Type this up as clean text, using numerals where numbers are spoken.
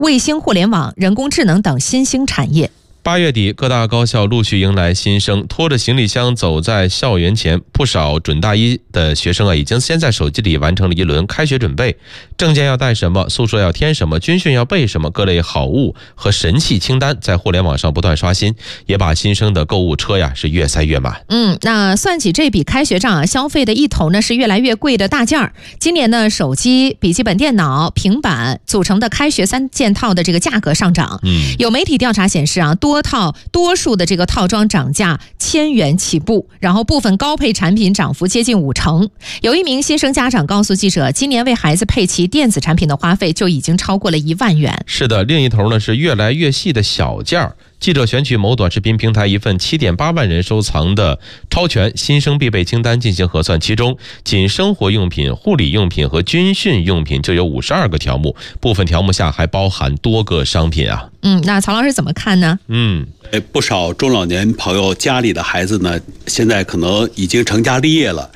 卫星互联网、人工智能等新兴产业。 8月底，各大高校陆续迎来新生，拖着行李箱走在校园前，不少准大一的学生已经先在手机里完成了一轮开学准备。证件要带什么，宿舍要填什么，军训要背什么，各类好物和神器清单在互联网上不断刷新，也把新生的购物车是越塞越满。 那算起这笔开学账消费的一头呢是越来越贵的大件儿。今年呢，手机、笔记本电脑、平板组成的开学3件套的这个价格上涨。有媒体调查显示多数的这个套装涨价1000元起步，然后部分高配产品涨幅接近50%。有一名新生家长告诉记者，今年为孩子配齐电子产品的花费就已经超过了1万元。 是的，另一头呢是越来越细的小件儿。记者选取某短视频平台一份7.8万人收藏的超全新生必备清单进行核算，其中仅生活用品、护理用品和军训用品就有52个条目，部分条目下还包含多个商品啊。 那曹老师怎么看呢？ 不少中老年朋友家里的孩子呢，现在可能已经成家立业了，